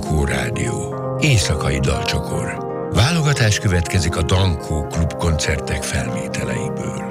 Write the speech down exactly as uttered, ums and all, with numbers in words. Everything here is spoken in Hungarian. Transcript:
Dankó Rádió. Éjszakai dalcsokor. Válogatás következik a Dankó klub koncertek felvételeiből.